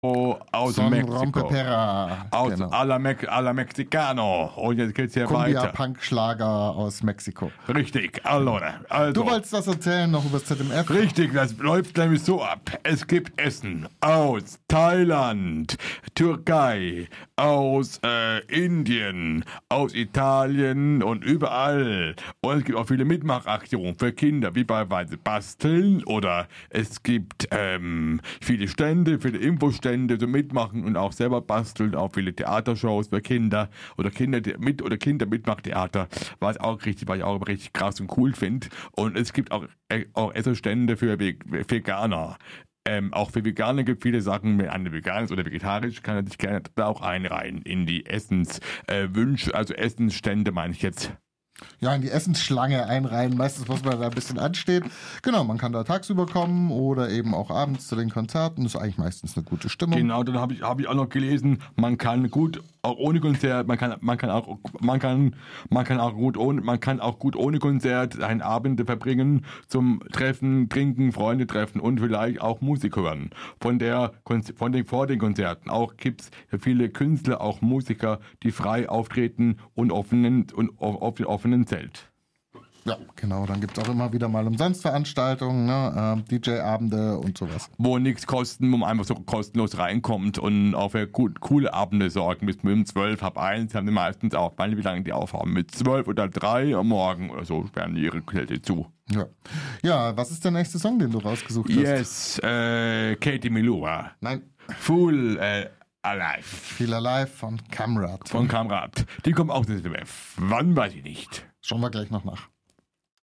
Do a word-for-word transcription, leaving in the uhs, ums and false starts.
aus Son Mexiko. Rompepera. Aus Genau. a la, Me- a la Mexicano. Und jetzt geht's hier Cumbia weiter. Punk-Schlager aus Mexiko. Richtig, allora. Also. Du wolltest was erzählen noch über das Z M F? Richtig, das läuft nämlich so ab. Es gibt Essen aus Thailand, Türkei, aus äh, Indien, aus Italien und überall. Und es gibt auch viele Mitmachaktionen für Kinder, wie beispielsweise Basteln oder es gibt ähm, viele Stände, viele Infostände zum Mitmachen und auch selber basteln, auch viele Theatershows für Kinder oder Kinder mit oder Kinder Mitmachtheater, was auch richtig, was ich auch richtig krass und cool finde. Und es gibt auch, äh, auch Essenstände für Veganer. Ähm, auch für Veganer gibt viele Sachen, wenn einer vegan ist oder vegetarisch, kann er sich gerne da auch einreihen in die Essenswünsche, äh, Wünsche, also Essensstände meine ich jetzt. Ja, in die Essensschlange einreihen. Meistens muss man da ein bisschen anstehen. Genau, man kann da tagsüber kommen oder eben auch abends zu den Konzerten. Das ist eigentlich meistens eine gute Stimmung. Genau, dann habe ich, hab ich auch noch gelesen, man kann gut auch ohne Konzert, man kann, man kann auch, man kann, man kann auch gut ohne, man kann auch gut ohne Konzert einen Abend verbringen zum Treffen, Trinken, Freunde treffen und vielleicht auch Musik hören. Von der, von den, vor den Konzerten auch gibt's viele Künstler, auch Musiker, die frei auftreten und offenen, und auf dem offenen Zelt. Ja, genau. Dann gibt es auch immer wieder mal Umsonstveranstaltungen, ne? äh, D J-Abende und sowas. Wo nichts kosten, wo man einfach so kostenlos reinkommt und auch für gut, coole Abende sorgen. Bis um zwölf, halb eins haben die meistens auch, weil wie lange die aufhaben. Mit zwölf oder drei am Morgen oder so sperren die ihre Zelte zu. Ja. Ja, was ist der nächste Song, den du rausgesucht hast? Yes, äh, Katie Melua. Nein. Full äh, Alive. Feel Alive von Kamrat. Von Kamrat. Die kommt auch aus dem W W F. Wann weiß ich nicht. Schauen wir gleich noch nach.